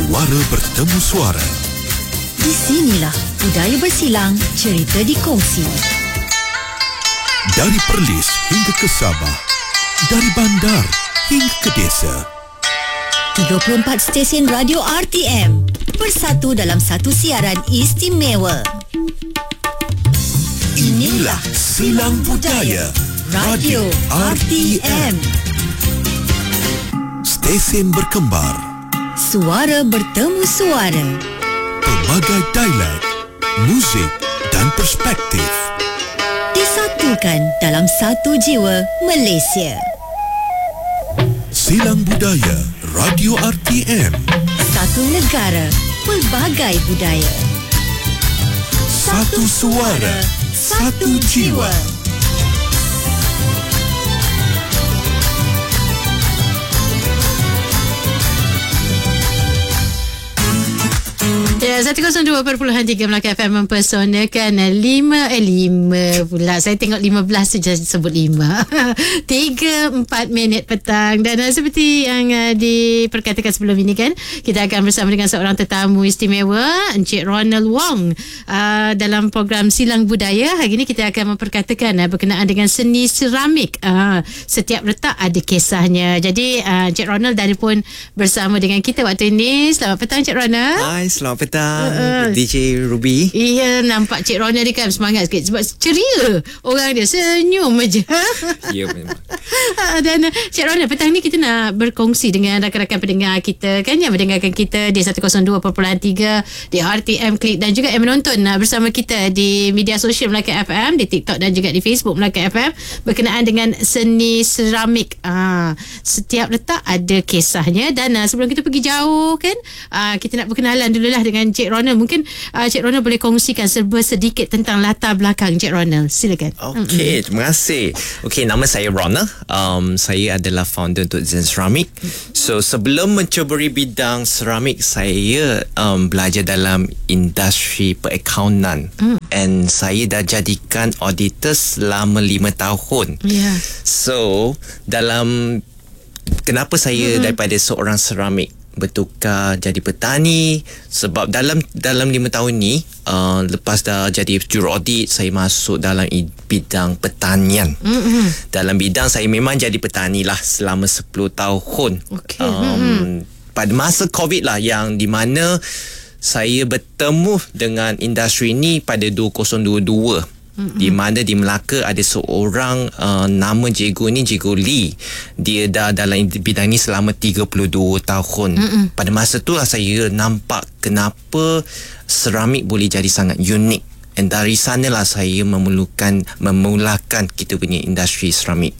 Suara bertemu suara. Di sinilah budaya bersilang, cerita dikongsi. Dari Perlis hingga ke Sabah, dari bandar hingga ke desa. 34 stesen radio RTM bersatu dalam satu siaran istimewa. Inilah Silang Budaya Radio RTM. Stesen berkembar, Suara bertemu suara. pelbagai dialek, muzik dan perspektif. Disatukan dalam satu jiwa Malaysia. Silang Budaya Radio RTM. Satu negara, pelbagai budaya. Satu suara, satu jiwa. Ya, 102.3 Melaka FM mempersonakan 5 pula. Saya tengok 15 saja sebut 5. 3-4 minit petang. Dan seperti yang diperkatakan sebelum ini kan, kita akan bersama dengan seorang tetamu istimewa, Encik Ronald Wong, dalam program Silang Budaya. Hari ini kita akan memperkatakan berkenaan dengan seni seramik. Setiap retak ada kisahnya. Jadi Encik Ronald dari pun bersama dengan kita waktu ini. Selamat petang Encik Ronald. Hai, selamat petang DJ Ruby. Iya, nampak Cik Rona ni kan semangat sikit sebab ceria. Orang dia senyum aja. Ya, memang. Dan Cik Rona, petang ni kita nak berkongsi dengan rakan-rakan pendengar kita kan, yang mendengarkan kita di 102.3 di RTM Klik, dan juga yang menonton bersama kita di media sosial Melaka FM, di TikTok dan juga di Facebook Melaka FM, berkenaan dengan seni seramik. Setiap letak ada kisahnya. Dan sebelum kita pergi jauh kan, kita nak berkenalan dululah dengan Cik Ronald. Mungkin Cik Ronald boleh kongsikan serba sedikit tentang latar belakang Cik Ronald. Silakan. Okey, terima kasih. Okey, nama saya Ronald. Saya adalah founder untuk Zen Ceramic. So, sebelum mencuburi bidang seramik, saya belajar dalam industri perakaunan. And saya dah jadikan auditor selama 5 tahun. Yeah. So, kenapa saya daripada seorang seramik bertukar jadi petani, sebab dalam 5 tahun ni lepas dah jadi juru audit, saya masuk dalam bidang pertanian. Dalam bidang saya memang jadi petani lah selama 10 tahun. Pada masa COVID lah, yang di mana saya bertemu dengan industri ni pada 2022. Di mana di Melaka ada seorang nama cikgu ni, Cikgu Lee. Dia dah dalam bidang ni selama 32 tahun. Pada masa tu lah saya nampak kenapa seramik boleh jadi sangat unik. Dan dari sanalah saya memulakan kita punya industri seramik.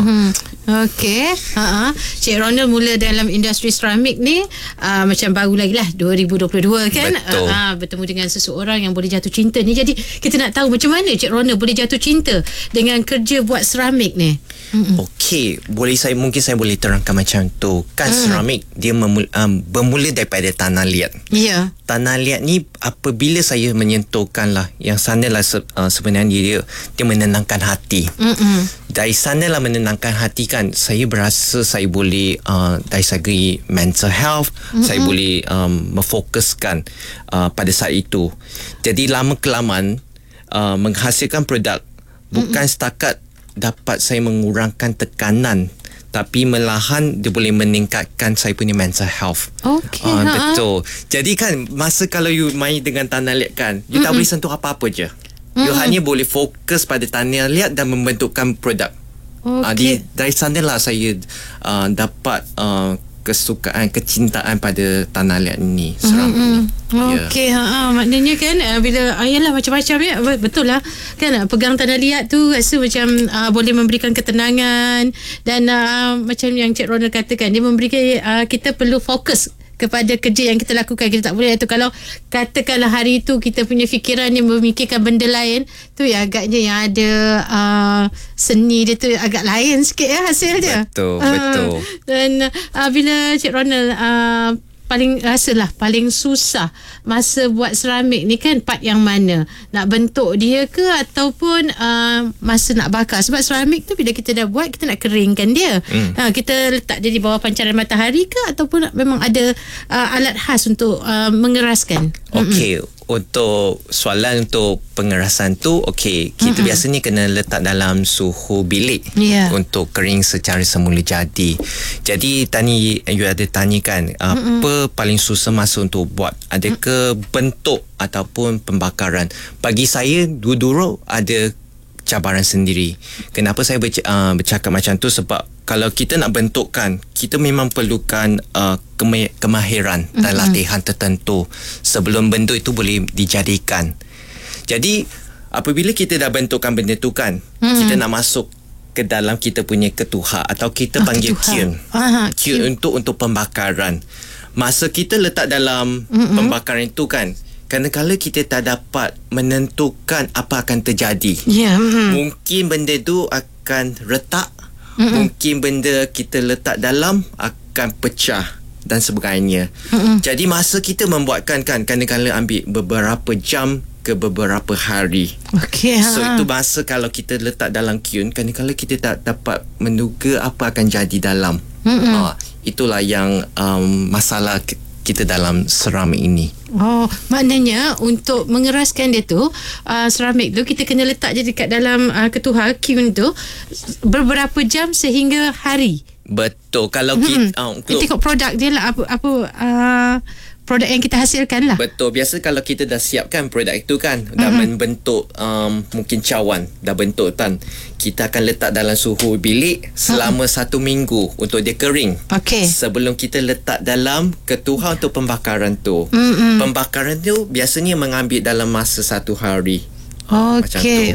Okey. Cik Ronald mula dalam industri seramik ni macam baru lagi lah, 2022 kan. Betul. Bertemu dengan seseorang yang boleh jatuh cinta ni. Jadi kita nak tahu macam mana Cik Ronald boleh jatuh cinta dengan kerja buat seramik ni. Okey, mungkin saya boleh terangkan macam tu. Kan seramik dia bermula daripada tanah liat. Ya. Tanah liat ni apabila saya menyentuhkan lah, yang sanalah sebenarnya dia menenangkan hati. Dari sanalah menenangkan hati kan, saya berasa saya boleh dari segi mental health, saya boleh memfokuskan pada saat itu. Jadi lama kelamaan menghasilkan produk bukan setakat dapat saya mengurangkan tekanan, tapi malahan dia boleh meningkatkan saya punya mental health. Okey. Betul. Jadi kan masa kalau you main dengan tanah liat kan, you tak boleh sentuh apa-apa je. You hanya boleh fokus pada tanah liat dan membentukkan produk. Dari sanalah saya dapat kesukaan, kecintaan pada tanah liat ni, seramik ni. Okey, maknanya kan bila ayalah macam-macam ya, betul lah kan, pegang tanah liat tu rasa macam boleh memberikan ketenangan. Dan macam yang Cik Ronald katakan, dia memberikan kita perlu fokus kepada kerja yang kita lakukan. Kita tak boleh tu, kalau katakanlah hari tu kita punya fikiran yang memikirkan benda lain tu, ya agaknya yang ada seni dia tu agak lain sikit ya hasil dia. Betul. Dan bila Cik Ronald paling rasalah paling susah masa buat seramik ni kan, part yang mana? Nak bentuk dia ke ataupun masa nak bakar? Sebab seramik tu bila kita dah buat, kita nak keringkan dia. Kita letak dia di bawah pancaran matahari ke ataupun memang ada alat khas untuk mengeraskan? Okey, untuk soalan untuk pengerasan tu, okey, kita biasanya kena letak dalam suhu bilik untuk kering secara semula jadi. Jadi tadi you ada tanyakan apa paling susah masa untuk buat, adakah bentuk ataupun pembakaran? Bagi saya dulu ada cabaran sendiri. Kenapa saya bercakap macam tu? Sebab kalau kita nak bentukkan, kita memang perlukan kemahiran dan latihan tertentu sebelum bentuk itu boleh dijadikan. Jadi apabila kita dah bentukkan benda tu kan, kita nak masuk ke dalam kita punya ketuhar atau kita panggil kiln. Kiln untuk pembakaran. Masa kita letak dalam pembakaran itu kan, kadang-kadang kita tak dapat menentukan apa akan terjadi. Mungkin benda tu akan retak, mungkin benda kita letak dalam akan pecah dan sebagainya. Jadi masa kita membuatkan kan, kadang-kadang ambil beberapa jam ke beberapa hari. So itu masa kalau kita letak dalam kiln, kadang-kadang kita tak dapat menduga apa akan jadi dalam. Itulah yang masalah kita dalam seramik ini. Oh, maknanya untuk mengeraskan dia tu, seramik tu kita kena letak je dekat dalam ketuhar kiln tu beberapa jam sehingga hari. Betul. Kalau kita tengok produk dia lah, apa produk yang kita hasilkan lah. Betul. Biasa kalau kita dah siapkan produk itu kan, dah membentuk mungkin cawan, dah bentuk kan, kita akan letak dalam suhu bilik selama 1 minggu untuk dia kering. Sebelum kita letak dalam ketuhar untuk pembakaran tu. Pembakaran tu biasanya mengambil dalam masa 1 hari. Okey,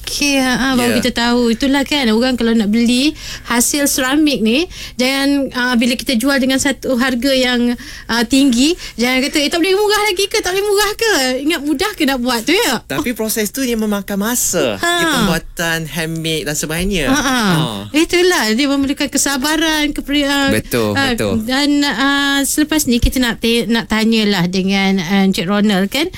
baru kita tahu. Itulah kan, orang kalau nak beli hasil seramik ni, jangan bila kita jual dengan satu harga yang tinggi, jangan kata tak boleh murah lagi ke, tak boleh murah ke. Ingat mudah ke nak buat tu ya? Tapi proses tu dia memakan masa. Dia pembuatan handmade dan sebagainya. Itulah, dia memerlukan kesabaran, betul. Dan selepas ni kita nak tanyalah dengan Encik Ronald kan,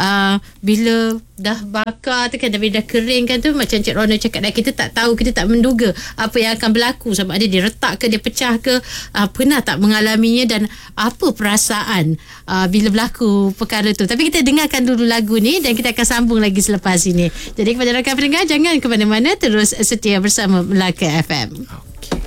bila dah bakar tu kan, bila dah kering kan tu, macam Cik Ronald cakap dah, kita tak tahu, kita tak menduga apa yang akan berlaku, sama ada dia retak ke, dia pecah ke, pernah tak mengalaminya dan apa perasaan bila berlaku perkara tu. Tapi kita dengarkan dulu lagu ni dan kita akan sambung lagi selepas ini. Jadi kepada rakan pendengar, jangan ke mana-mana, terus setia bersama Melaka FM.